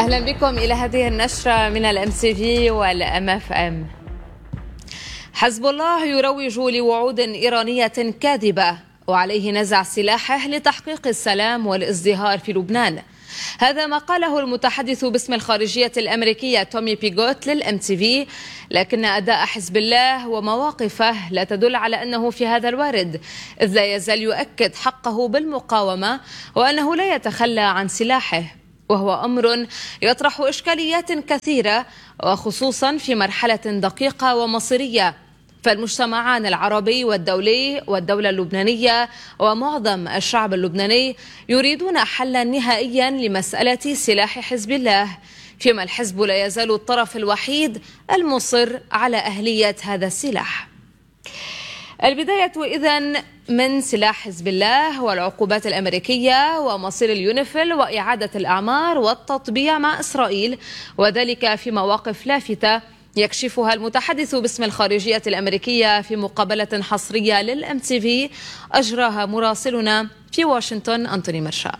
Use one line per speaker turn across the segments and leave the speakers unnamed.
أهلا بكم إلى هذه النشرة من الMTV والMFM. حزب الله يروج لوعود إيرانية كاذبة وعليه نزع سلاحه لتحقيق السلام والازدهار في لبنان. هذا ما قاله المتحدث باسم الخارجية الأمريكية تومي بيغوت للMTV، لكن أداء حزب الله ومواقفه لا تدل على أنه في هذا الوارد، إذ لا يزال يؤكد حقه بالمقاومة وأنه لا يتخلى عن سلاحه، وهو أمر يطرح إشكاليات كثيرة وخصوصا في مرحلة دقيقة ومصيرية، فالمجتمعان العربي والدولي والدولة اللبنانية ومعظم الشعب اللبناني يريدون حلا نهائيا لمسألة سلاح حزب الله، فيما الحزب لا يزال الطرف الوحيد المصر على أهلية هذا السلاح. البداية إذن من سلاح حزب الله والعقوبات الأمريكية ومصير اليونيفيل وإعادة الأعمار والتطبيع مع إسرائيل، وذلك في مواقف لافتة يكشفها المتحدث باسم الخارجية الأمريكية في مقابلة حصرية للMTV أجراها مراسلنا في واشنطن أنتوني مرشا.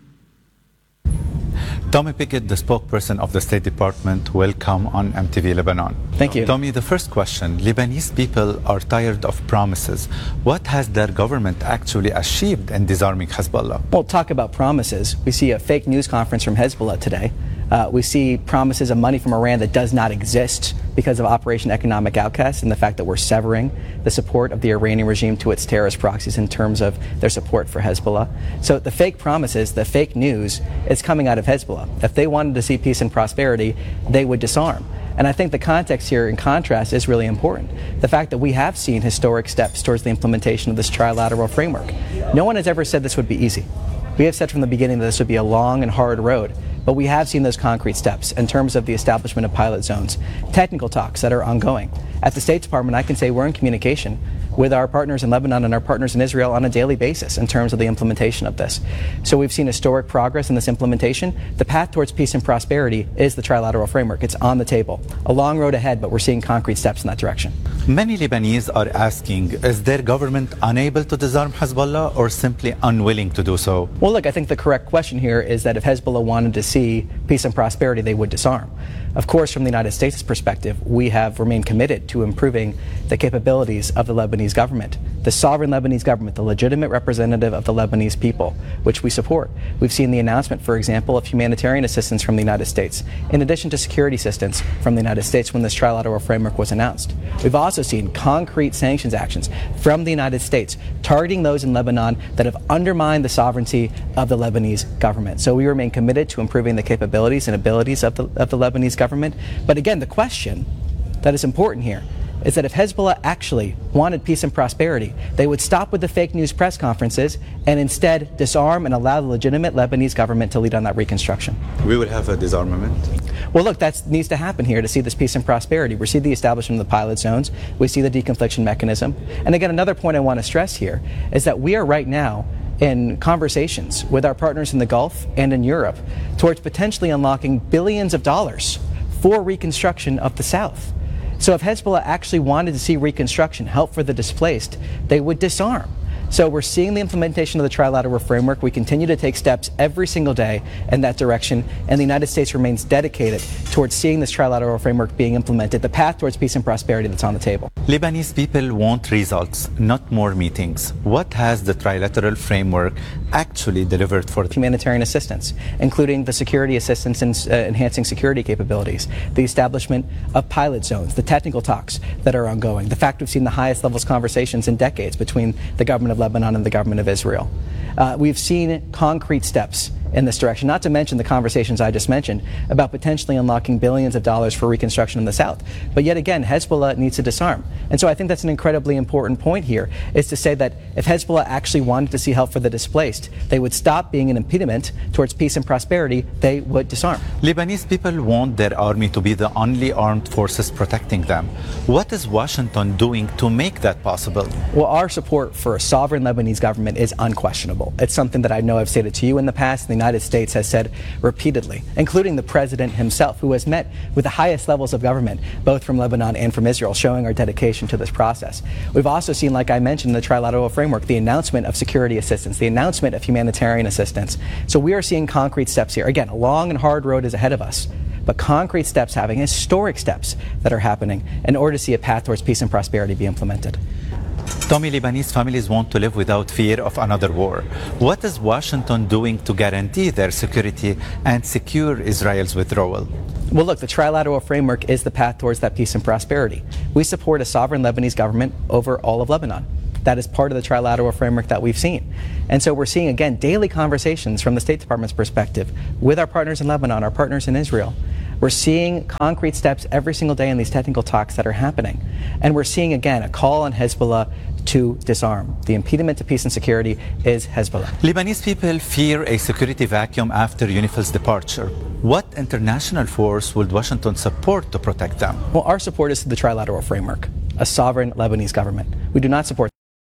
Tommy Pickett, the spokesperson of the State Department, welcome on MTV Lebanon.
Thank you.
Tommy, the first question, Lebanese people are tired of promises. What has their government actually achieved in disarming Hezbollah?
Well, talk about promises. We see a fake news conference from Hezbollah today. We see promises of money from Iran that does not exist because of Operation Economic Outcast and the fact that we're severing the support of the Iranian regime to its terrorist proxies in terms of their support for Hezbollah. So the fake promises, the fake news is coming out of Hezbollah. If they wanted to see peace and prosperity, they would disarm. And I think the context here, in contrast, is really important. The fact that we have seen historic steps towards the implementation of this trilateral framework. No one has ever said this would be easy. We have said from the beginning that this would be a long and hard road, but we have seen those concrete steps in terms of the establishment of pilot zones, technical talks that are ongoing. At the State Department, I can say we're in communication with our partners in Lebanon and our partners in Israel on a daily basis in terms of the implementation of this. So we've seen historic progress in this implementation. The path towards peace and prosperity is the trilateral framework. It's on the table. A long road ahead, but we're seeing concrete steps in that direction.
Many Lebanese are asking, is their government unable to disarm Hezbollah or simply unwilling to do so?
Well, look, I think the correct question here is that if Hezbollah wanted to see peace and prosperity, they would disarm. Of course, from the United States' perspective, we have remained committed to improving the capabilities of the Lebanese government, the sovereign Lebanese government, the legitimate representative of the Lebanese people, which we support. We've seen the announcement, for example, of humanitarian assistance from the United States, in addition to security assistance from the United States when this trilateral framework was announced. We've also seen concrete sanctions actions from the United States targeting those in Lebanon that have undermined the sovereignty of the Lebanese government. So we remain committed to improving the capabilities and abilities of the Lebanese government. But again, the question that is important here is that if Hezbollah actually wanted peace and prosperity, they would stop with the fake news press conferences and instead disarm and allow the legitimate Lebanese government to lead on that reconstruction.
We would have a disarmament?
Well, look, that needs to happen here to see this peace and prosperity. We see the establishment of the pilot zones. We see the deconfliction mechanism. And again, another point I want to stress here is that we are right now in conversations with our partners in the Gulf and in Europe towards potentially unlocking billions of dollars for reconstruction of the South. So if Hezbollah actually wanted to see reconstruction, help for the displaced, they would disarm. So we're seeing the implementation of the trilateral framework. We continue to take steps every single day in that direction, and the United States remains dedicated towards seeing this trilateral framework being implemented, the path towards peace and prosperity that's on the table.
Lebanese people want results, not more meetings. What has the trilateral framework actually delivered for
humanitarian assistance, including the security assistance and enhancing security capabilities, the establishment of pilot zones, the technical talks that are ongoing, the fact we've seen the highest levels conversations in decades between the government of Lebanon and the government of Israel. We've seen concrete steps in this direction, not to mention the conversations I just mentioned about potentially unlocking billions of dollars for reconstruction in the South. But yet again, Hezbollah needs to disarm. And so I think that's an incredibly important point here, is to say that if Hezbollah actually wanted to see help for the displaced, they would stop being an impediment towards peace and prosperity, they would disarm.
Lebanese people want their army to be the only armed forces protecting them. What is Washington doing to make that possible?
Well, our support for a sovereign Lebanese government is unquestionable. It's something that I know I've stated to you in the past, in the the United States has said repeatedly, including the president himself, who has met with the highest levels of government, both from Lebanon and from Israel, showing our dedication to this process. We've also seen, like I mentioned, in the trilateral framework, the announcement of security assistance, the announcement of humanitarian assistance. So we are seeing concrete steps here. Again, a long and hard road is ahead of us, but concrete steps, having historic steps that are happening in order to see a path towards peace and prosperity be implemented.
Tommy, Lebanese families want to live without fear of another war. What is Washington doing to guarantee their security and secure Israel's withdrawal?
Well, look, the trilateral framework is the path towards that peace and prosperity. We support a sovereign Lebanese government over all of Lebanon. That is part of the trilateral framework that we've seen. And so we're seeing, again, daily conversations from the State Department's perspective with our partners in Lebanon, our partners in Israel. We're seeing concrete steps every single day in these technical talks that are happening. And we're seeing, again, a call on Hezbollah to disarm. The impediment to peace and security is Hezbollah.
Lebanese people fear a security vacuum after UNIFIL's departure. What international force would Washington support to protect them?
Well, our support is to the trilateral framework, a sovereign Lebanese government. We do not support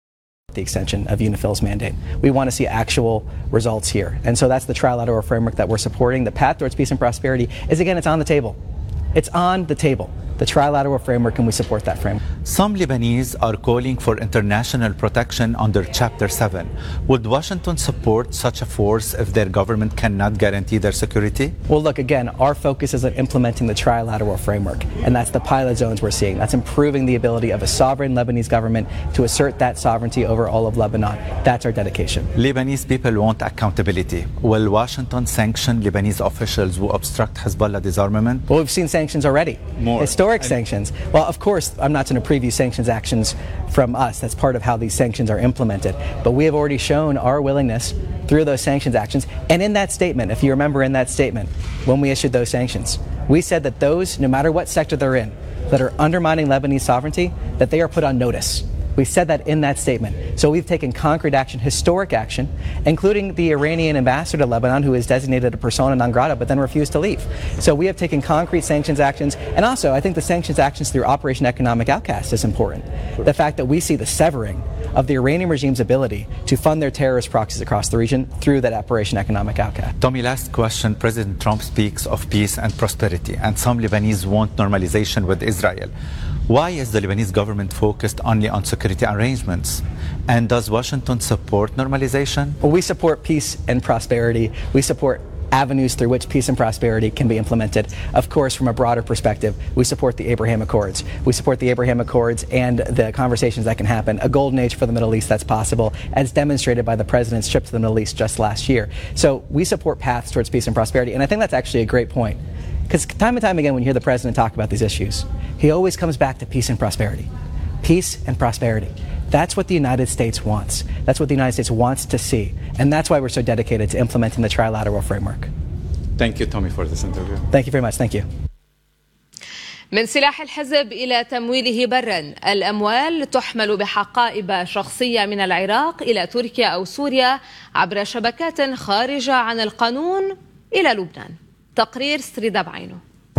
the extension of UNIFIL's mandate. We want to see actual results here. And so that's the trilateral framework that we're supporting. The path towards peace and prosperity is, again, it's on the table. It's on the table. The trilateral framework, and we support that framework.
Some Lebanese are calling for international protection under Chapter 7. Would Washington support such a force if their government cannot guarantee their security?
Well, look, again, our focus is on implementing the trilateral framework, and that's the pilot zones we're seeing. That's improving the ability of a sovereign Lebanese government to assert that sovereignty over all of Lebanon. That's our dedication.
Lebanese people want accountability. Will Washington sanction Lebanese officials who obstruct Hezbollah disarmament?
Well, we've seen sanctions already.
More.
Historic sanctions. Well, of course, I'm not going to preview sanctions actions from us. That's part of how these sanctions are implemented. But we have already shown our willingness through those sanctions actions. And in that statement, if you remember in that statement, when we issued those sanctions, we said that those, no matter what sector they're in, that are undermining Lebanese sovereignty, that they are put on notice. We said that in that statement. So we've taken concrete action, historic action, including the Iranian ambassador to Lebanon, who is designated a persona non grata, but then refused to leave. So we have taken concrete sanctions actions. And also, I think the sanctions actions through Operation Economic Outcast is important. The fact that we see the severing of the Iranian regime's ability to fund their terrorist proxies across the region through that Operation Economic Outcast.
Tommy, last question. President Trump speaks of peace and prosperity, and some Lebanese want normalization with Israel. Why is the Lebanese government focused only on security arrangements? And does Washington support normalization?
Well, we support peace and prosperity. We support avenues through which peace and prosperity can be implemented. Of course, from a broader perspective, we support the Abraham Accords. We support the Abraham Accords and the conversations that can happen, a golden age for the Middle East that's possible, as demonstrated by the president's trip to the Middle East just last year. So we support paths towards peace and prosperity, and I think that's actually a great point. Because time and time again, when you hear the president talk about these issues, he always comes back to peace and prosperity. Peace and prosperity. That's what the United States wants. That's what the United States wants to see. And that's why we're so dedicated to implementing the trilateral framework.
Thank you, Tommy, for this interview.
Thank you very much. Thank you.
من سلاح الحزب إلى تمويله برا، الأموال تحمل بحقائب شخصية من العراق إلى تركيا أو سوريا عبر شبكات خارجة عن القانون إلى لبنان. تقرير ستريدا بعينه.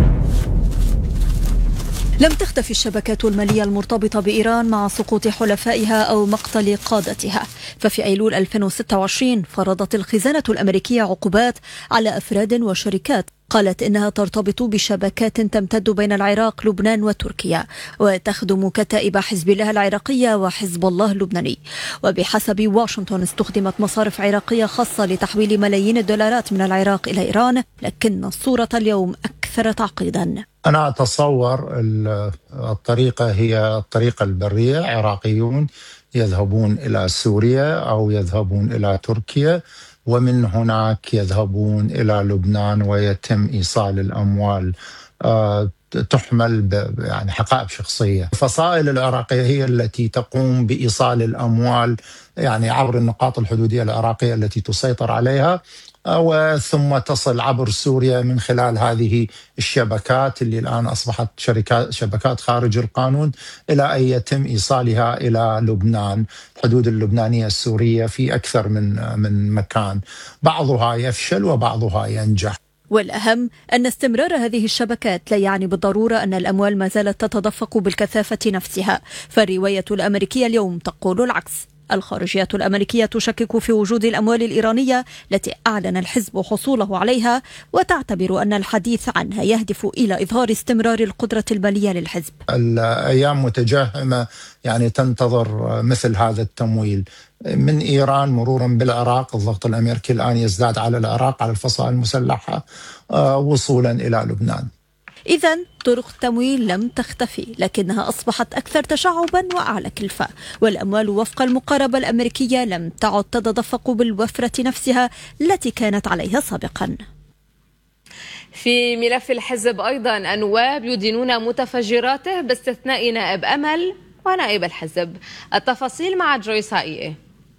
لم تختفي الشبكات المالية المرتبطة بإيران مع سقوط حلفائها أو مقتل قادتها، ففي أيلول 2026 فرضت الخزانة الأمريكية عقوبات على أفراد وشركات قالت إنها ترتبط بشبكات تمتد بين العراق، لبنان وتركيا، وتخدم كتائب حزب الله العراقية وحزب الله اللبناني. وبحسب واشنطن استخدمت مصارف عراقية خاصة لتحويل ملايين الدولارات من العراق إلى إيران، لكن الصورة اليوم أكثر تعقيدا.
أنا أتصور الطريقة هي الطريقة البرية. عراقيون يذهبون إلى سوريا أو يذهبون إلى تركيا، ومن هناك يذهبون إلى لبنان ويتم إيصال الأموال تحمل يعني حقائب شخصية. الفصائل العراقية هي التي تقوم بإيصال الأموال يعني عبر النقاط الحدودية العراقية التي تسيطر عليها، وثم تصل عبر سوريا من خلال هذه الشبكات اللي الآن أصبحت شبكات خارج القانون، إلى أن يتم إيصالها إلى لبنان، الحدود اللبنانية السورية في أكثر من مكان، بعضها يفشل وبعضها ينجح.
والأهم أن استمرار هذه الشبكات لا يعني بالضرورة أن الأموال ما زالت تتدفق بالكثافة نفسها، فالرواية الأمريكية اليوم تقول العكس. الخارجية الأمريكية تشكك في وجود الأموال الإيرانية التي أعلن الحزب حصوله عليها، وتعتبر أن الحديث عنها يهدف إلى إظهار استمرار القدرة المالية للحزب.
الأيام متجهمة، يعني تنتظر مثل هذا التمويل من إيران مرورا بالعراق. الضغط الأمريكي الآن يزداد على العراق، على الفصائل المسلحة، وصولا إلى لبنان.
إذن طرق التمويل لم تختفي، لكنها أصبحت أكثر تشعبا وأعلى كلفة، والأموال وفق المقاربة الأمريكية لم تعد تتدفق بالوفرة نفسها التي كانت عليها سابقا.
في ملف الحزب أيضا النواب يدينون متفجراته باستثناء نائب أمل ونائب الحزب. التفاصيل مع جويس هائية.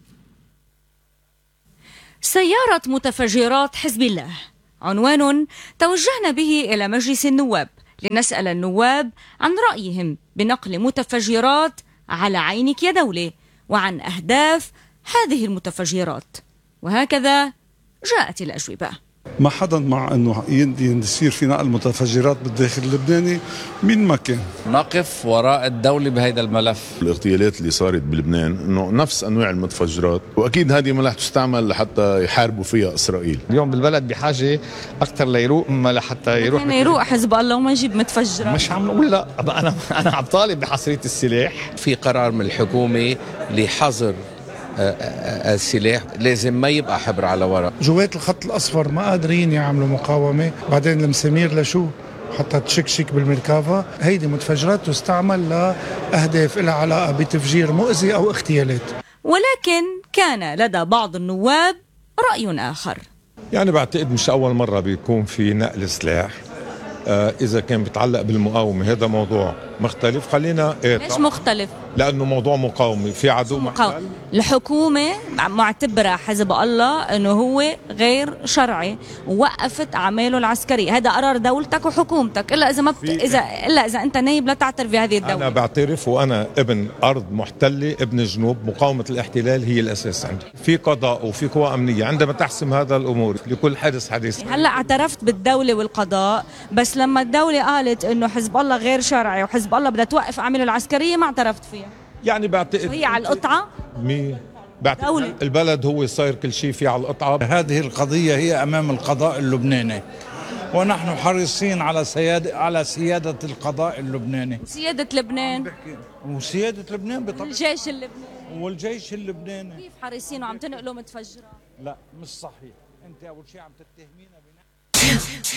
سيارة متفجرات حزب الله عنوان توجهنا به إلى مجلس النواب لنسأل النواب عن رأيهم بنقل متفجرات على عينك يا دولة وعن أهداف هذه المتفجرات، وهكذا جاءت الأجوبة.
ما حدا مع أنه يصير في نقل متفجرات بالداخل اللبناني من ما كان. نقف وراء الدولة بهذا الملف.
الاغتيالات اللي صارت بلبنان انه نفس انواع المتفجرات، واكيد هذه ما رح تستعمل لحتى يحاربوا فيها اسرائيل. اليوم بالبلد بحاجه اكثر ليروق ما لحتى
يروق حزب الله وما يجيب متفجرات.
مش عم نقول لا، انا عم طالب بحصريه السلاح.
في قرار من الحكومه لحظر السلاح، لازم ما يبقى حبر على ورق.
جوات الخط الأصفر ما قادرين يعملوا مقاومة، بعدين المسامير لشو حتى تشكشك بالمركافة. هيدي متفجرات تستعمل لأهداف لها علاقة بتفجير مؤذي أو اغتيالات.
ولكن كان لدى بعض النواب رأي آخر.
يعني بعتقد مش أول مرة بيكون في نقل سلاح. إذا كان بيتعلق بالمقاومة هذا موضوع مختلف. خلينا
ليش مختلف؟
لأنه موضوع مقاومة، في عدو محتل.
الحكومة معتبرة حزب الله أنه هو غير شرعي ووقفت أعماله العسكرية. هذا قرار دولتك وحكومتك، إلا إذا أنت نايب لا تعترف بهذه الدولة.
أنا بعترف، وأنا ابن أرض محتلة، ابن جنوب. مقاومة الاحتلال هي الأساس عندي. في قضاء وفي قوى أمنية عندما تحسم هذا الأمور لكل حادث حديث.
هلأ اعترفت بالدولة والقضاء، بس لما الدولة قالت أنه حزب الله غير شرعي وحزب الله بدها توقف أعماله العسكرية ما اعترفت فيها.
يعني بعتقد
هي على القطعة.
بعتقد البلد هو صاير كل شيء فيه على القطعة.
هذه القضية هي أمام القضاء اللبناني، ونحن حريصين على سيادة القضاء اللبناني.
سيادة لبنان
وسيادة لبنان بطبع
الجيش اللبناني
والجيش اللبناني.
كيف حريصين وعم تنقلوا متفجرات؟
لا مش صحيح. أنت أول شيء عم تتهمينا